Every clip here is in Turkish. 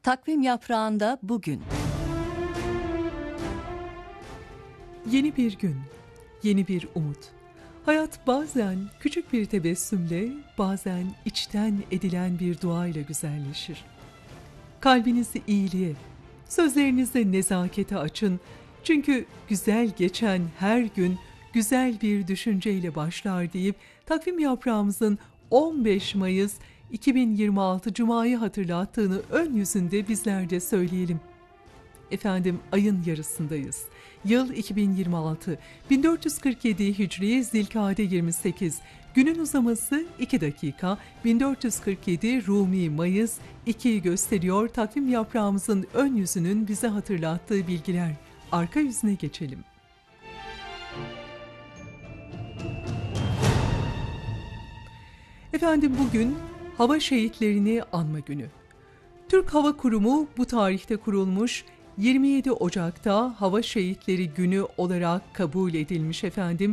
Takvim yaprağında bugün. Yeni bir gün, yeni bir umut. Hayat bazen küçük bir tebessümle, bazen içten edilen bir duayla güzelleşir. Kalbinizi iyiliğe, sözlerinizi nezakete açın. Çünkü güzel geçen her gün güzel bir düşünceyle başlar deyip takvim yaprağımızın 15 Mayıs 2026 Cuma'yı hatırlattığını ön yüzünde bizler de söyleyelim. Efendim, ayın yarısındayız. Yıl 2026, 1447 Hicri Zilkade 28. Günün uzaması 2 dakika, 1447 Rumi Mayıs 2'yi gösteriyor. Takvim yaprağımızın ön yüzünün bize hatırlattığı bilgiler. Arka yüzüne geçelim. Efendim, bugün Hava Şehitlerini Anma Günü. Türk Hava Kurumu bu tarihte kurulmuş, 27 Ocak'ta Hava Şehitleri Günü olarak kabul edilmiş efendim.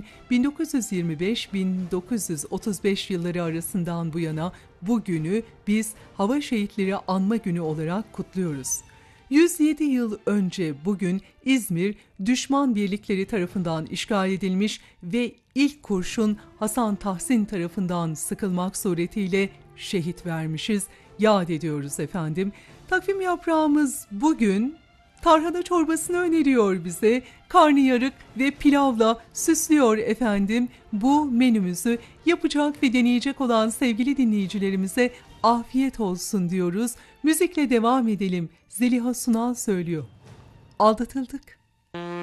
1925-1935 yılları arasından bu yana bu günü biz Hava Şehitleri Anma Günü olarak kutluyoruz. 107 yıl önce bugün İzmir düşman birlikleri tarafından işgal edilmiş ve ilk kurşun Hasan Tahsin tarafından sıkılmak suretiyle şehit vermişiz. Yad ediyoruz efendim. Takvim yaprağımız bugün tarhana çorbasını öneriyor bize. Karnıyarık ve pilavla süslüyor efendim. Bu menümüzü yapacak ve deneyecek olan sevgili dinleyicilerimize afiyet olsun diyoruz. Müzikle devam edelim. Zeliha Sunal söylüyor. Aldatıldık.